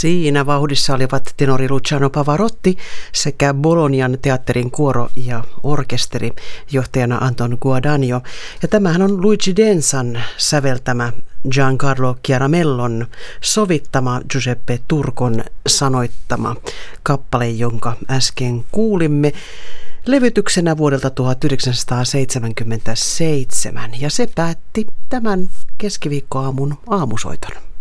Siinä vauhdissa olivat tenori Luciano Pavarotti sekä Bolognan teatterin kuoro ja orkesteri, johtajana Anton Guadagno. Ja tämähän on Luigi Densan säveltämä, Giancarlo Chiaramellon sovittama, Giuseppe Turcon sanoittama kappale, jonka äsken kuulimme levytyksenä vuodelta 1977. Ja se päätti tämän keskiviikkoaamun aamusoiton.